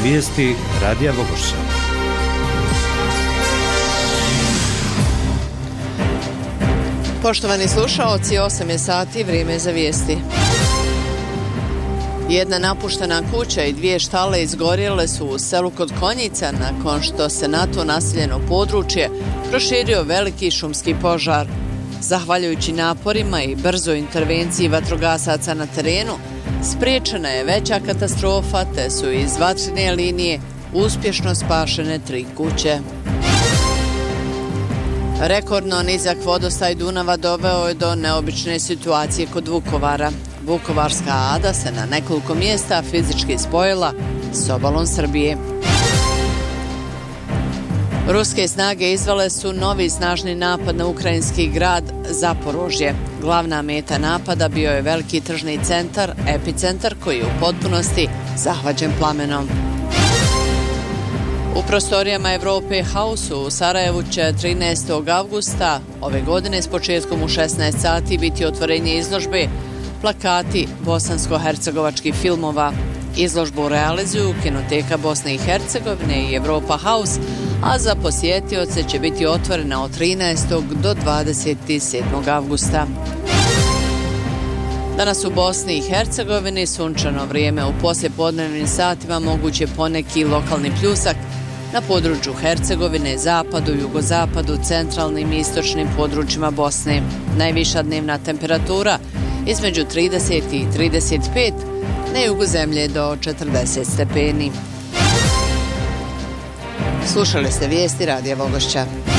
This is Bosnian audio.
vijesti Radija Vogošća. Poštovani slušaoci, 8 je sati, vrijeme za vijesti. Jedna napuštena kuća i 2 štale izgorjele su u selu kod Konjica nakon što se na to naseljeno područje proširio veliki šumski požar. Zahvaljujući naporima i brzoj intervenciji vatrogasaca na terenu, spriječena je veća katastrofa te su iz vatrene linije uspješno spašene 3 kuće. Rekordno nizak vodostaj Dunava doveo je do neobične situacije kod Vukovara. Vukovarska Ada se na nekoliko mjesta fizički spojila s obalom Srbije. Ruske snage izvele su novi snažni napad na ukrajinski grad Zaporožje. Glavna meta napada bio je veliki tržni centar, epicentar koji je u potpunosti zahvaćen plamenom. U prostorijama Europe House u Sarajevu će 13. avgusta ove godine s početkom u 16 sati biti otvorenje izložbe Plakati bosansko-hercegovačkih filmova. Izložbu realizuju Kinoteka Bosne i Hercegovine i Europa House, a za posjetioce će biti otvorena od 13. do 27. avgusta. Danas u Bosni i Hercegovini sunčano vrijeme, u poslijepodnevnim satima moguće poneki lokalni pljusak na području Hercegovine, zapadu, jugozapadu, centralnim i istočnim područjima Bosne. Najviša dnevna temperatura između 30 i 35, na jugu zemlje do 40 stepeni. Slušali ste vijesti Radija Vogošća.